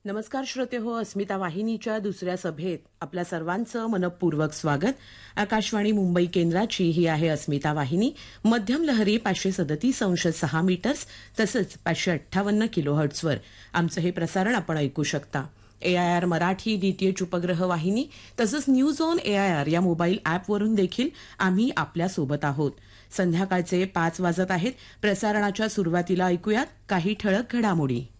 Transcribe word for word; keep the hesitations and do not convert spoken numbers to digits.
नमस्कार श्रोते हो, अस्मिता वाहिनीच्या दुसऱ्या सभेत आपल्या सर्वांचं मनपूर्वक स्वागत. आकाशवाणी मुंबई केंद्राची ही आहे अस्मिता वाहिनी. मध्यम लहरी पाचशे सदतीस अंश सहा मीटर्स तसंच पाचशे अठ्ठावन्न किलो हर्ट्सवर आमचं हे प्रसारण आपण ऐकू शकता. ए आय आर मराठी डीटीएच उपग्रह वाहिनी तसंच news on A I R या मोबाईल ॲपवरून देखील आम्ही आपल्या सोबत आहोत. संध्याकाळचे पाच वाजत आहेत. प्रसारणाच्या सुरुवातीला ऐकूयात काही ठळक घडामोडी.